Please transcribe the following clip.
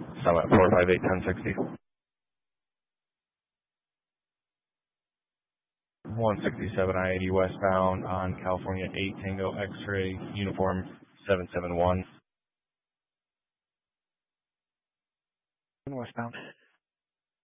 Summit 458 1060. 167 I-80 westbound on California 8 Tango X-ray uniform 771. Westbound.